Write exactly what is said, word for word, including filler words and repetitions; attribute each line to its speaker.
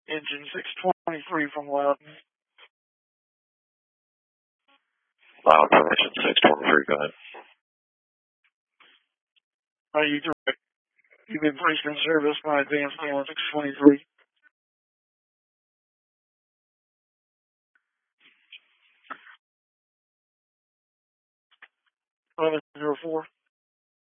Speaker 1: Engine six twenty-three from Loudon.
Speaker 2: Loud permission six twenty-three, go ahead.
Speaker 1: Are you direct? You've been placed in service by Advanced Island six twenty-three. eleven oh four.